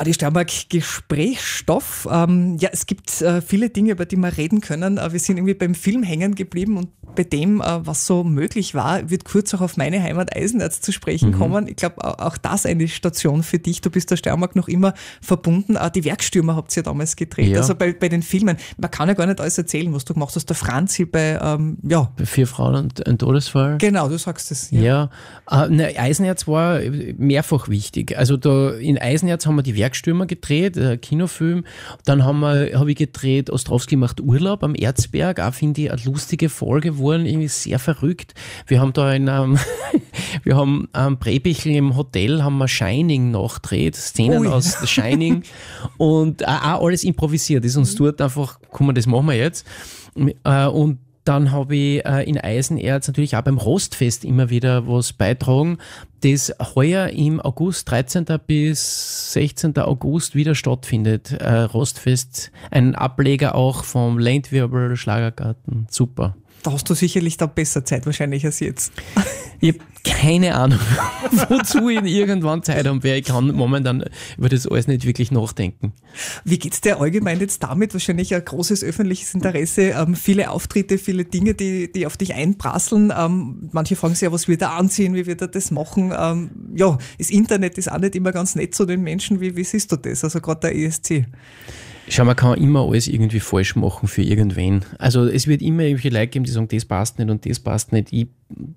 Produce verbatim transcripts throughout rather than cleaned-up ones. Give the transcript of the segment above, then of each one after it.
Radio Steiermark Gesprächsstoff. Ähm, ja, es gibt äh, viele Dinge, über die wir reden können. Äh, wir sind irgendwie beim Film hängen geblieben und bei dem, äh, was so möglich war, wird kurz auch auf meine Heimat Eisenerz zu sprechen mhm. kommen. Ich glaube, auch das eine Station für dich. Du bist der Steiermark noch immer verbunden. Auch die Werkstürmer habt ihr ja damals gedreht. Ja. Also bei, bei den Filmen. Man kann ja gar nicht alles erzählen, was du gemacht hast. Der Franzi bei, ähm, ja. Bei Vier Frauen und ein Todesfall. Genau, du sagst es. Ja, ja. Äh, ne, Eisenerz war mehrfach wichtig. Also da in Eisenerz haben wir die Werkstürmer gedreht, äh, Kinofilm. Dann haben wir, habe ich gedreht, Ostrowski macht Urlaub am Erzberg. Auch finde ich eine lustige Folge geworden, irgendwie sehr verrückt. Wir haben da in einem, wir haben am Brebichel im Hotel haben wir Shining nachgedreht, Szenen Ui. aus Shining und auch alles improvisiert. Ist uns dort einfach, guck mal, das machen wir jetzt. Äh, und dann habe ich äh, in Eisenerz natürlich auch beim Rostfest immer wieder was beitragen, das heuer im August, dreizehnten bis sechzehnten August wieder stattfindet. Äh, Rostfest, ein Ableger auch vom Landwirbel Schlagergarten. Super. Da hast du sicherlich dann besser Zeit wahrscheinlich als jetzt. Ich habe keine Ahnung, wozu ich irgendwann Zeit habe, weil ich kann momentan über das alles nicht wirklich nachdenken. Wie geht es dir allgemein jetzt damit? Wahrscheinlich ein großes öffentliches Interesse, ähm, viele Auftritte, viele Dinge, die, die auf dich einprasseln. Ähm, manche fragen sich ja, was wird er anziehen, wie wird er das machen? Ähm, ja, das Internet ist auch nicht immer ganz nett zu den Menschen. Wie, wie siehst du das? Also gerade der E S C. Schau, man kann immer alles irgendwie falsch machen für irgendwen. Also es wird immer irgendwelche Leute geben, die sagen, das passt nicht und das passt nicht. Ich,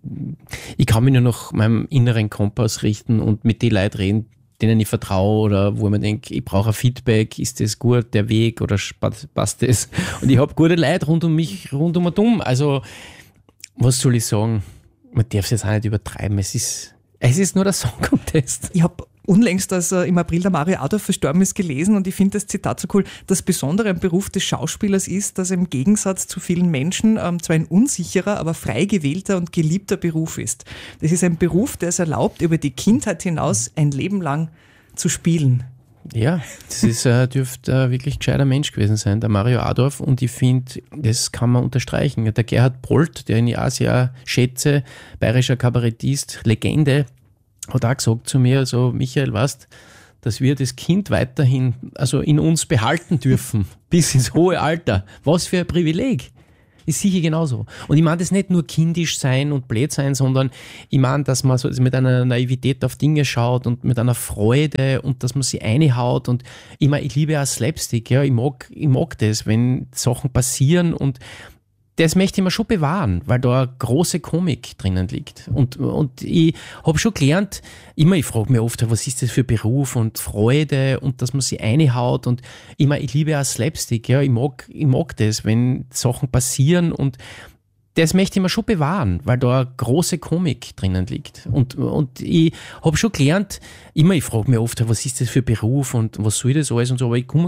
ich kann mich nur nach meinem inneren Kompass richten und mit den Leuten reden, denen ich vertraue oder wo ich mir denke, ich brauche ein Feedback, ist das gut, der Weg oder passt das? Und ich habe gute Leute rund um mich, rund um und um. Also was soll ich sagen? Man darf es jetzt auch nicht übertreiben. Es ist, es ist nur der Song Contest. Ich habe unlängst, als äh, im April der Mario Adorf verstorben ist, gelesen und ich finde das Zitat so cool. Das Besondere am Beruf des Schauspielers ist, dass er im Gegensatz zu vielen Menschen ähm, zwar ein unsicherer, aber frei gewählter und geliebter Beruf ist. Das ist ein Beruf, der es erlaubt, über die Kindheit hinaus ein Leben lang zu spielen. Ja, das ist, äh, dürfte äh, wirklich gescheiter Mensch gewesen sein, der Mario Adorf, und ich finde, das kann man unterstreichen. Der Gerhard Polt, den ich auch sehr schätze, bayerischer Kabarettist, Legende, hat auch gesagt zu mir, also Michael, weißt, dass wir das Kind weiterhin also in uns behalten dürfen, bis ins hohe Alter. Was für ein Privileg. Ist sicher genauso. Und ich meine das nicht nur kindisch sein und blöd sein, sondern ich meine, dass man so mit einer Naivität auf Dinge schaut und mit einer Freude und dass man sie reinhaut. Und ich meine, ich liebe auch Slapstick. Ja, ich mag, ich mag das, wenn Sachen passieren, und das möchte ich mir schon bewahren, weil da eine große Komik drinnen liegt. Und, und ich habe schon gelernt, immer, ich frage mich oft, was ist das für Beruf und Freude und dass man sie reinhaut. Und ich meine, ich liebe auch Slapstick, ja, ich mag, ich mag das, wenn Sachen passieren, und das möchte ich mir schon bewahren, weil da eine große Komik drinnen liegt. Und, und ich habe schon gelernt, immer, ich frage mich oft, was ist das für Beruf und was soll das alles und so, aber ich komme